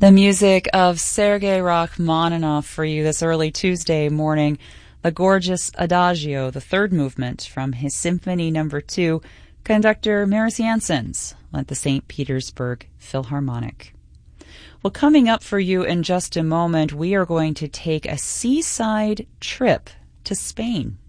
The music of Sergei Rachmaninoff for you this early Tuesday morning. The gorgeous Adagio, the third movement from his Symphony No. 2, conductor Maris Janssens, led the St. Petersburg Philharmonic. Well, coming up for you in just a moment, we are going to take a seaside trip to Spain.